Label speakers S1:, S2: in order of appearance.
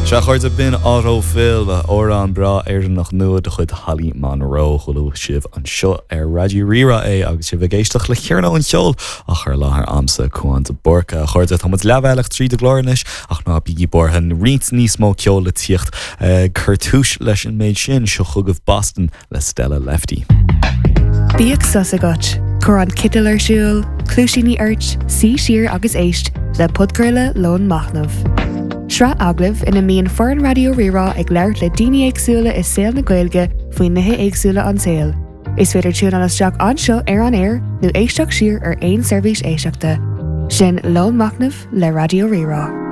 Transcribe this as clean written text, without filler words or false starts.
S1: Se chuird a bin autofil órán bra nach nua de chud Holly Monroe choú sibh an seo Radio Rira agus si bhgéisteach le chearna an seol a chur láthair amsa chuanta borca chuirde tá leheach trí de glóris ach ná bíí borthan rint níos mó ceola tíocht chuirtúis leis an méid sin seo chugah Boston le Stella Lefty.
S2: Bíag sasagat, chur an cital siúil, clúisíní airt, sí siar agus éist le podgriile lón machnamh. Sra aglah ina míon foreign Radio Rira ag leirt le daoine éagsúla is saoil na Gaeilge faoin nithe éagsúla an saoil. Is féidir tún an isteach anseo ar an air nó éisteach siar ar aon seirbhís éisteachta. Sin lón machnamh le Radio Rira.